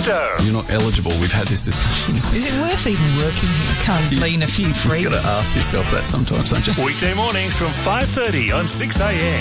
Tiesto. You're not eligible. We've had this discussion. Is it worth even working here? Can't glean a few free. You've got to ask yourself that sometimes, don't you? Weekday mornings from 5:30 on 6am.